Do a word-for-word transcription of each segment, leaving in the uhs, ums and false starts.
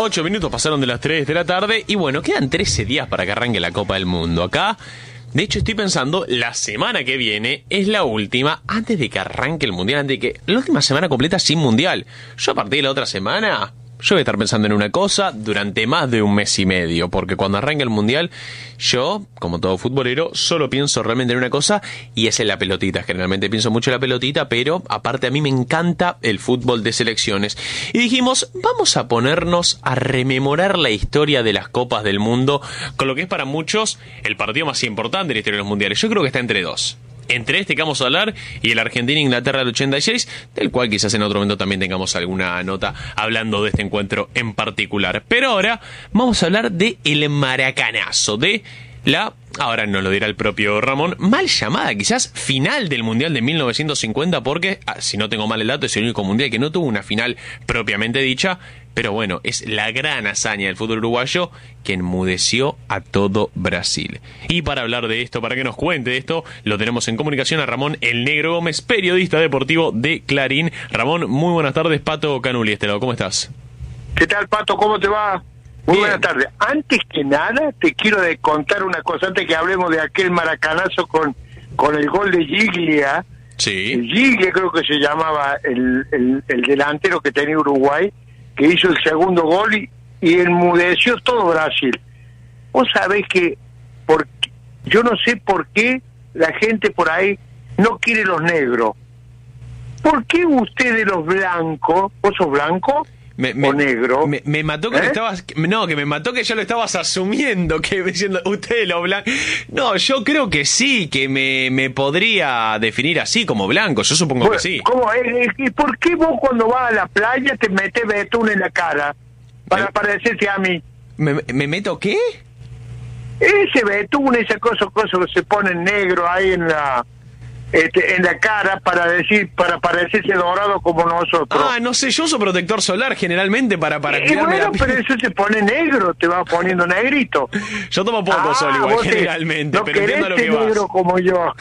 ocho minutos pasaron de las tres de la tarde y bueno, quedan trece días para que arranque la Copa del Mundo. Acá, de hecho, estoy pensando, la semana que viene es la última antes de que arranque el Mundial, antes de que... La última semana completa sin Mundial. Yo a partir de la otra semana... Yo voy a estar pensando en una cosa durante más de un mes y medio, porque cuando arranque el Mundial, yo, como todo futbolero, solo pienso realmente en una cosa, y es en la pelotita. Generalmente pienso mucho en la pelotita, pero aparte a mí me encanta el fútbol de selecciones. Y dijimos, vamos a ponernos a rememorar la historia de las Copas del Mundo, con lo que es para muchos el partido más importante de la historia de los Mundiales. Yo creo que está entre dos. Entre este que vamos a hablar y el Argentina-Inglaterra del ochenta y seis, del cual quizás en otro momento también tengamos alguna nota hablando de este encuentro en particular. Pero ahora vamos a hablar de el maracanazo, de la, ahora nos lo dirá el propio Ramón, mal llamada quizás final del Mundial de mil novecientos cincuenta, porque, ah, si no tengo mal el dato, es el único Mundial que no tuvo una final propiamente dicha. Pero bueno, es la gran hazaña del fútbol uruguayo que enmudeció a todo Brasil. Y para hablar de esto, para que nos cuente de esto, lo tenemos en comunicación a Ramón El Negro Gómez, periodista deportivo de Clarín. Ramón, muy buenas tardes. Pato Canuli, este lado, ¿cómo estás? ¿Qué tal, Pato? ¿Cómo te va? Muy Bien. Buenas tardes. Antes que nada, te quiero de contar una cosa, antes que hablemos de aquel maracanazo con, con el gol de Giglia. Sí. El Giglia creo que se llamaba el, el, el delantero que tenía Uruguay, que hizo el segundo gol y, y enmudeció todo Brasil. Vos sabés que por, yo no sé por qué la gente por ahí no quiere los negros. ¿Por qué ustedes los blancos, vos sos blanco Me, me, o negro? Me, me mató que ¿Eh? le estabas... No, que me mató que ya lo estabas asumiendo, que diciendo, ustedes lo blanco... No, yo creo que sí, que me, me podría definir así como blanco, yo supongo Bueno, que sí. ¿cómo es? ¿Y por qué vos cuando vas a la playa te metes betún en la cara para Me- parecerte a mí? ¿Me, me meto qué? Ese betún, esa cosa, cosa que se pone negro ahí en la este, en la cara para decir, para parecerse dorado como nosotros. Ah, no sé, yo uso protector solar generalmente para, para y cuidarme bueno, la piel. pero eso se pone negro, te va poniendo negrito. Yo tomo poco Ah, sol igual, vos te- generalmente, no pero entiendo a lo querés que ser negro vas. como yo.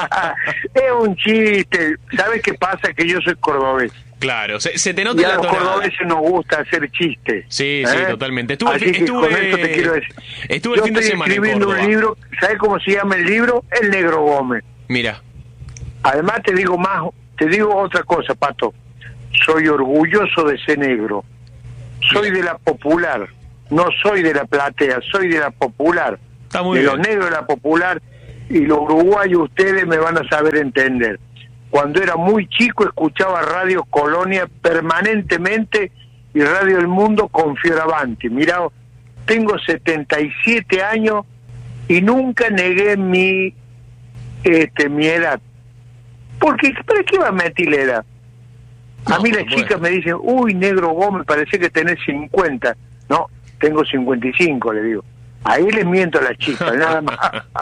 Es un chiste. ¿Sabes qué pasa? Que yo soy cordobés. Claro, se, se te nota Y a la los tonada. cordobeses nos gusta hacer chistes. Sí, sí, ¿eh? totalmente. Estuve, Así que estuve, con esto te quiero decir. estuve Yo el fin de estoy semana en escribiendo un Córdoba. libro, ¿sabes cómo se llama el libro? El Negro Gómez. Mira, Además te digo más, te digo otra cosa, Pato. Soy orgulloso de ser negro. Soy de la popular. No soy de la platea, soy de la popular. está muy de bien. los negros de la popular, y los uruguayos ustedes me van a saber entender. Cuando era muy chico escuchaba Radio Colonia permanentemente y Radio El Mundo con Fioravanti. Mirá, tengo setenta y siete años y nunca negué mi este mi edad. Porque, ¿para qué va a meter la edad? A No, mí las bueno. chicas me dicen, uy, Negro Gómez, parece que tenés cincuenta. No, tengo cincuenta y cinco, le digo. Ahí les miento a las chicas, nada más.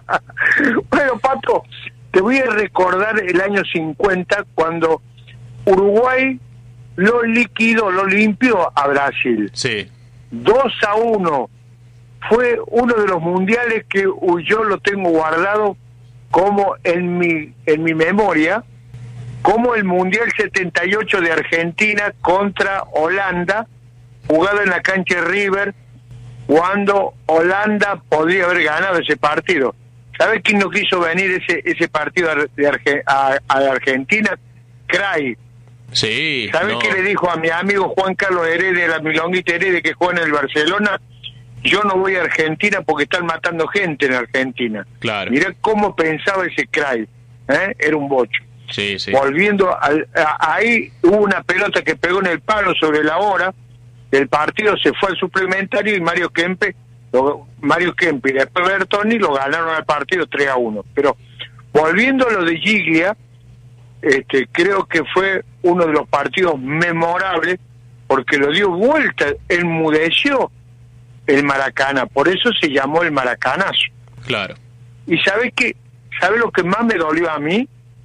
Bueno, Pato, te voy a recordar el año cincuenta, cuando Uruguay lo liquidó, lo limpió a Brasil. Sí, dos a uno. Fue uno de los mundiales que uy, yo lo tengo guardado como en mi, en mi memoria, como el Mundial setenta y ocho de Argentina contra Holanda, jugado en la cancha de River, cuando Holanda podría haber ganado ese partido. ¿Sabes quién no quiso venir ese ese partido de Arge- a, a Argentina? Cray. sí. ¿Sabes no. qué le dijo a mi amigo Juan Carlos Heredia, la milonguita Heredia, que juega en el Barcelona? Yo no voy a Argentina porque están matando gente en Argentina. Claro. Mirá cómo pensaba ese Cray, ¿eh? Era un bocho. Sí, sí. Volviendo, al, a- ahí hubo una pelota que pegó en el palo sobre la hora del partido, se fue al suplementario y Mario Kempe, lo, Mario Kempe y después Bertoni lo ganaron al partido tres a uno. Pero volviendo a lo de Giglia, este, creo que fue uno de los partidos memorables porque lo dio vuelta, enmudeció el Maracana, por eso se llamó el Maracanazo. Claro. ¿Y sabes qué? ¿Sabes lo que más me dolió a mí?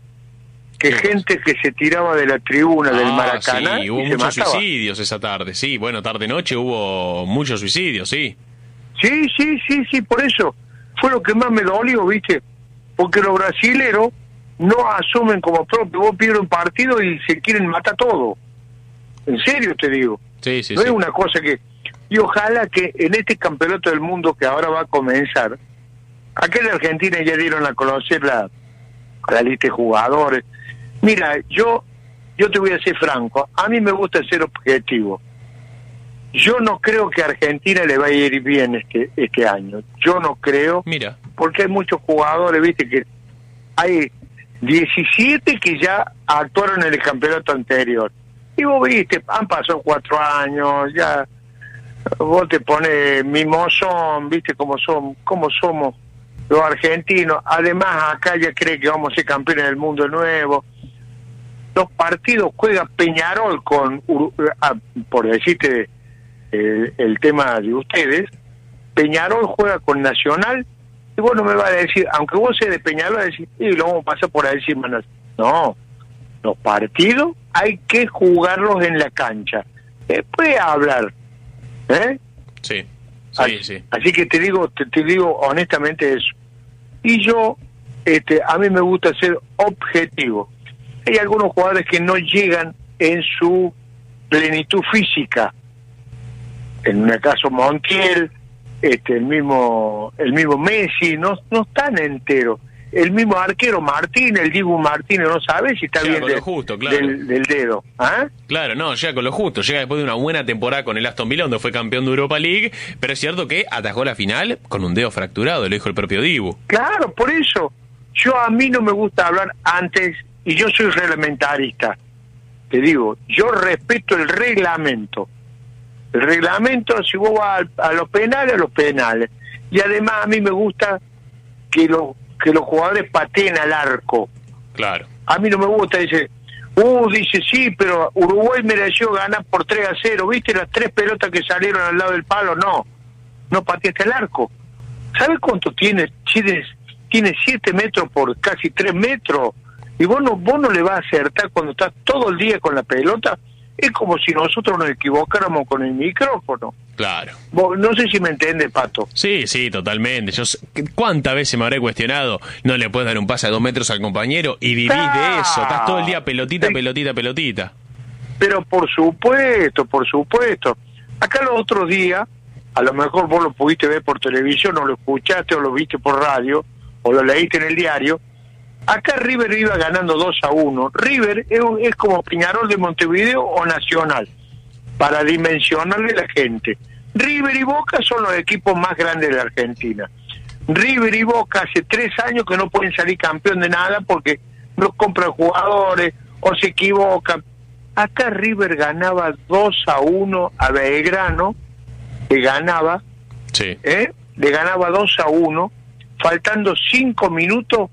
Que ¿Qué gente que se tiraba de la tribuna del Ah, Maracaná sí, hubo y se muchos mataba. suicidios esa tarde, sí, bueno, tarde-noche hubo muchos suicidios, sí. Sí, sí, sí, sí, por eso fue lo que más me dolió, ¿viste? Porque los brasileros no asumen como propio. Vos pierdes un partido y se quieren matar todo. En serio te digo. Sí, sí, no sí. es una cosa que... Y ojalá que en este campeonato del mundo que ahora va a comenzar, acá en Argentina ya dieron a conocer la, la lista de jugadores. Mira, yo yo te voy a ser franco, a mí me gusta ser objetivo. Yo no creo que a Argentina le vaya a ir bien este este año. Yo no creo. Mira. Porque hay muchos jugadores, viste, que hay diecisiete que ya actuaron en el campeonato anterior. Y vos viste, han pasado cuatro años, ya vos te pones mimosón, viste cómo son, cómo somos los argentinos. Además, acá ya cree que vamos a ser campeones del mundo de nuevo. Los partidos juega Peñarol con, ah, por decirte el, el tema de ustedes, Peñarol juega con Nacional, y vos no me vas a decir, aunque vos seas de Peñarol, vas a decir, y lo vamos a pasar por ahí encima. No, los partidos hay que jugarlos en la cancha. Después hablar, ¿eh? Sí, sí, así, sí. Así que te digo, te, te digo honestamente eso. Y yo, este, a mí me gusta ser objetivo. Hay algunos jugadores que no llegan en su plenitud física. En el caso Montiel, este, el mismo, el mismo Messi, no, no están enteros. El mismo arquero Martín, el Dibu Martínez, no sabe si está llega bien con de, lo justo, claro. del, del dedo. ¿Ah? Claro, no, llega con lo justo. Llega después de una buena temporada con el Aston Villa, donde fue campeón de Europa League, pero es cierto que atajó la final con un dedo fracturado, lo dijo el propio Dibu. Claro, por eso. Yo a mí no me gusta hablar antes, y yo soy reglamentarista. Te digo, yo respeto el reglamento. El reglamento, si vos vas a, a los penales, a los penales. Y además a mí me gusta que, lo, que los jugadores pateen al arco. Claro. A mí no me gusta, dice, uh, dice, sí, pero Uruguay mereció ganar por tres a cero. ¿Viste las tres pelotas que salieron al lado del palo? No, no pateaste al arco. ¿Sabes cuánto tiene? Tienes, tiene siete metros por casi tres metros. Y vos no, vos no le vas a acertar cuando estás todo el día con la pelota. Es como si nosotros nos equivocáramos con el micrófono. Claro. Vos, no sé si me entiendes, Pato. Sí, sí, totalmente. Yo, ¿cuántas veces me habré cuestionado? No le puedes dar un pase a dos metros al compañero y vivís ah, de eso. Estás todo el día pelotita, sí. pelotita, pelotita. Pero por supuesto, por supuesto. Acá los otros días, a lo mejor vos lo pudiste ver por televisión, o lo escuchaste, o lo viste por radio, o lo leíste en el diario. Acá River iba ganando dos a uno. River es, es como Peñarol de Montevideo o Nacional, para dimensionarle a la gente. River y Boca son los equipos más grandes de la Argentina. River y Boca hace tres años que no pueden salir campeón de nada porque no compran jugadores o se equivocan. Acá River ganaba dos a uno a Belgrano, le ganaba, sí. ¿eh? le ganaba dos a uno, faltando cinco minutos.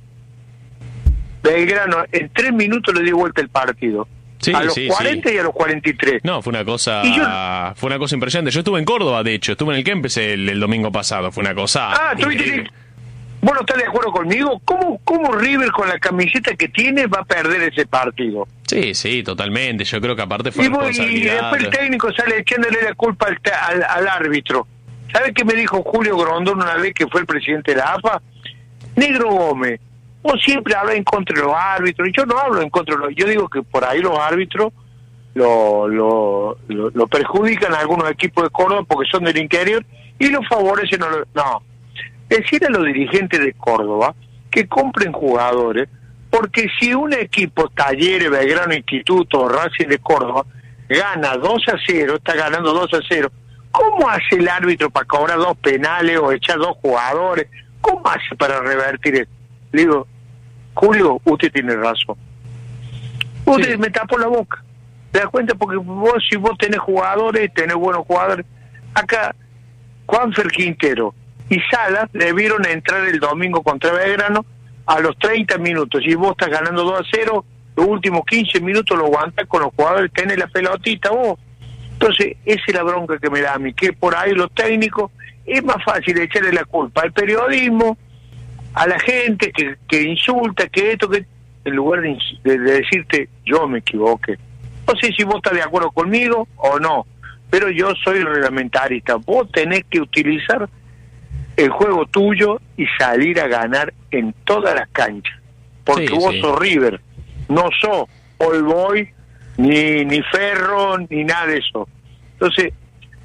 Belgrano en tres minutos le dio vuelta el partido. Sí, a los sí, cuarenta sí. y a los cuarenta y tres. No, fue una cosa yo... fue una cosa impresionante. Yo estuve en Córdoba, de hecho, estuve en el Kempes el, el domingo pasado. Fue una cosa Ah, ¿tú increíble. ¿Vos no estás de acuerdo conmigo? ¿Cómo, ¿Cómo River con la camiseta que tiene va a perder ese partido? Sí, sí, totalmente. Yo creo que aparte fue y, vos, responsabilidad. Y después el técnico sale echándole la culpa al, al, al árbitro. ¿Sabes qué me dijo Julio Grondón una vez que fue el presidente de la A F A? Negro Gómez, vos siempre hablas en contra de los árbitros. Yo no hablo en contra de los... Yo digo que por ahí los árbitros lo, lo, lo, lo perjudican a algunos equipos de Córdoba porque son del interior y los favorecen. A los... No. Decir a los dirigentes de Córdoba que compren jugadores, porque si un equipo, Talleres, Belgrano, Instituto, Racing de Córdoba, gana dos a cero, está ganando dos a cero, ¿cómo hace el árbitro para cobrar dos penales o echar dos jugadores? ¿Cómo hace para revertir eso? Le digo, Julio, usted tiene razón. Usted sí. me tapó la boca. ¿Te das cuenta? Porque vos, si vos tenés jugadores, tenés buenos jugadores. Acá, Juanfer Quintero y Salas debieron entrar el domingo contra Belgrano a los treinta minutos. Y vos estás ganando dos a cero, los últimos quince minutos lo aguantás con los jugadores, tenés la pelotita vos. Entonces, esa es la bronca que me da a mí, que por ahí los técnicos es más fácil echarle la culpa al periodismo, a la gente que, que insulta, que esto, que en lugar de, de, de decirte, yo me equivoqué. No sé si vos estás de acuerdo conmigo o no, pero yo soy reglamentarista. Vos tenés que utilizar el juego tuyo y salir a ganar en todas las canchas, porque sí, vos sí. sos River, no sos All Boy, ni, ni Ferro, ni nada de eso. Entonces,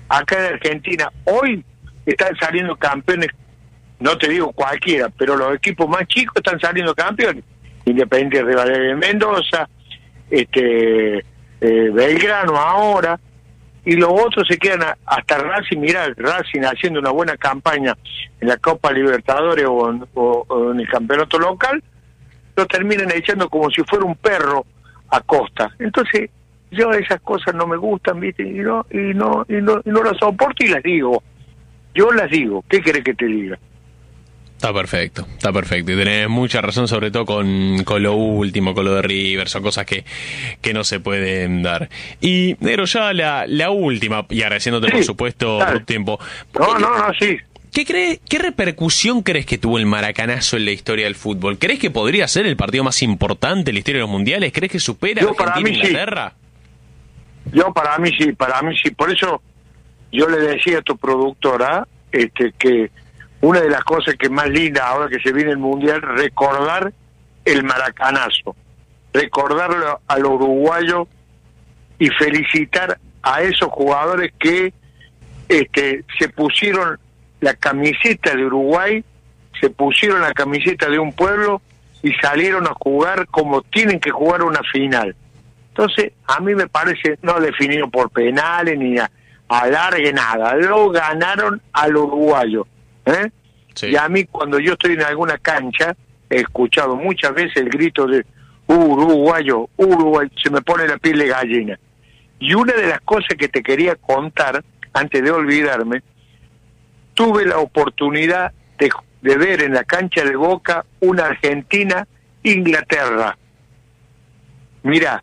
acá en Argentina hoy están saliendo campeones, no te digo cualquiera, pero los equipos más chicos están saliendo campeones. Independiente Rivadavia de Mendoza, este eh, Belgrano ahora, y los otros se quedan a, hasta Racing. Mirá, Racing haciendo una buena campaña en la Copa Libertadores o en, o, o en el campeonato local, lo terminan echando como si fuera un perro a Costa. Entonces, yo esas cosas no me gustan, ¿viste? Y no, y no, y no, y no las soporto y las digo. Yo las digo. ¿Qué querés que te diga? Está perfecto, está perfecto. Y tenés mucha razón, sobre todo con, con lo último, con lo de River. Son cosas que, que no se pueden dar. Y, negro, ya la, la última, y agradeciéndote, sí, por supuesto, por tu tiempo. No, no, no, sí. ¿Qué, crees, ¿Qué repercusión crees que tuvo el Maracanazo en la historia del fútbol? ¿Crees que podría ser el partido más importante en la historia de los mundiales? ¿Crees que supera yo, Argentina e Inglaterra? Sí. Yo para mí sí, para mí sí. Por eso yo le decía a tu productora este, que una de las cosas que más linda ahora que se viene el mundial, recordar el Maracanazo, recordarlo a los uruguayos y felicitar a esos jugadores que este, se pusieron la camiseta de Uruguay, se pusieron la camiseta de un pueblo y salieron a jugar como tienen que jugar una final. Entonces, a mí me parece, no definido por penales ni a, alargue nada, lo ganaron al uruguayo. ¿eh? Sí. Y a mí, cuando yo estoy en alguna cancha, he escuchado muchas veces el grito de uruguayo, uruguayo, se me pone la piel de gallina. Y una de las cosas que te quería contar, antes de olvidarme, tuve la oportunidad de, de ver en la cancha de Boca una Argentina-Inglaterra. Mirá,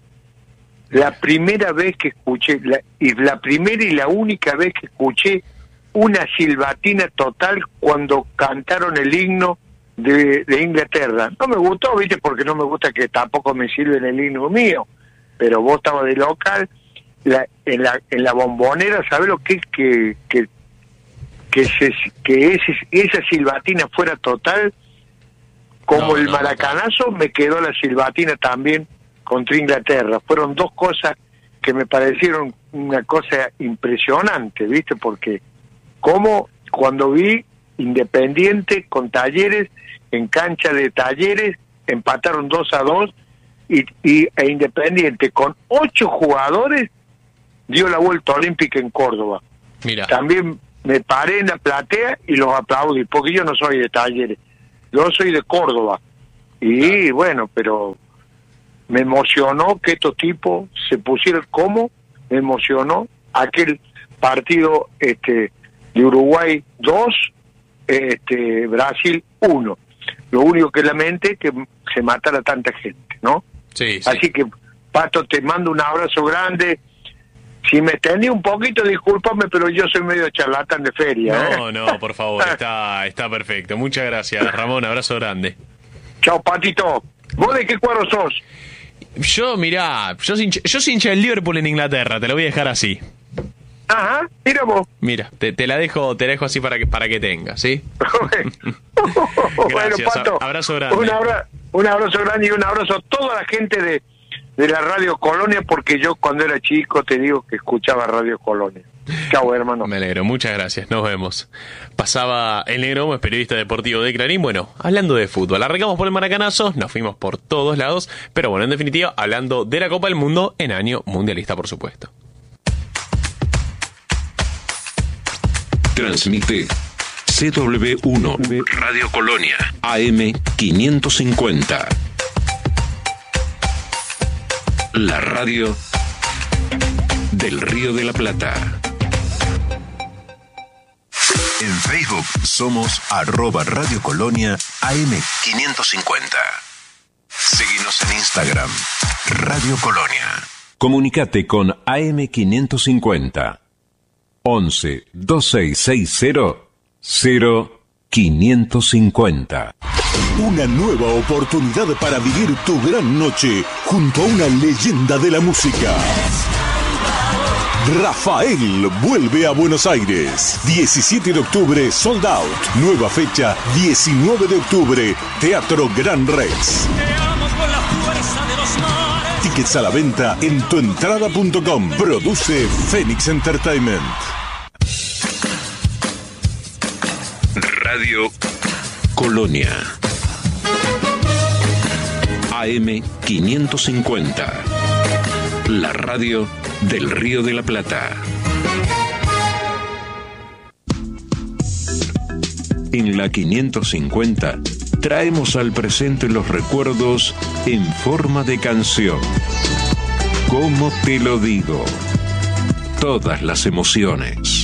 la primera vez que escuché, la, y la primera y la única vez que escuché una silbatina total cuando cantaron el himno de, de Inglaterra. No me gustó, viste, porque no me gusta que tampoco me sirven el himno mío, pero vos estabas de local, la, en la en la Bombonera, ¿sabés lo que es que que que, se, que ese, esa silbatina fuera total? Como no, el no, Maracanazo, no. Me quedó la silbatina también contra Inglaterra. Fueron dos cosas que me parecieron una cosa impresionante, ¿viste? Porque como cuando vi Independiente con Talleres, en cancha de Talleres, empataron dos a dos, y, y e Independiente con ocho jugadores dio la vuelta olímpica en Córdoba. Mira. También me paré en la platea y los aplaudí, porque yo no soy de Talleres, yo soy de Córdoba. Y claro, bueno, pero me emocionó que estos tipos se pusieran como, me emocionó aquel partido este de Uruguay dos, este Brasil uno. Lo único que lamenté es que se matara tanta gente, ¿no? Sí, sí. Así que, Pato, te mando un abrazo grande. Si me extendí un poquito, discúlpame, pero yo soy medio charlatán de feria. No, ¿eh? no, por favor, está está perfecto. Muchas gracias, Ramón, abrazo grande. Chao, Patito. ¿Vos de qué cuadro sos? Yo, mirá, yo soy, yo soy hincha del Liverpool en Inglaterra, te lo voy a dejar así. Ajá, mira vos. Mira, te, te la dejo te la dejo así para que para que tengas, ¿sí? Bueno, Pato, abrazo grande. Un abrazo, un abrazo grande y un abrazo a toda la gente de, de la Radio Colonia, porque yo cuando era chico te digo que escuchaba Radio Colonia. Chau, hermano. Me alegro, muchas gracias, nos vemos. Pasaba el Negro Gómez, periodista deportivo de Clarín. Bueno, hablando de fútbol, arrancamos por el Maracanazo, nos fuimos por todos lados, pero bueno, en definitiva, hablando de la Copa del Mundo en año mundialista, por supuesto. Transmite C W uno Radio Colonia A M quinientos cincuenta. La radio del Río de la Plata. En Facebook somos arroba Radio Colonia A M quinientos cincuenta. Seguinos en Instagram, Radio Colonia. Comunicate con A M quinientos cincuenta. once, veintiséis sesenta, cero, quinientos cincuenta. Una nueva oportunidad para vivir tu gran noche junto a una leyenda de la música. Rafael vuelve a Buenos Aires. diecisiete de octubre, sold out. Nueva fecha, diecinueve de octubre, Teatro Gran Rex. Te amo con la fuerza de los mares. Tickets a la venta en tuentrada punto com. Produce Phoenix Entertainment. Radio Colonia. A M quinientos cincuenta. La radio del Río de la Plata. En la quinientos cincuenta traemos al presente los recuerdos en forma de canción. ¿Cómo te lo digo? Todas las emociones.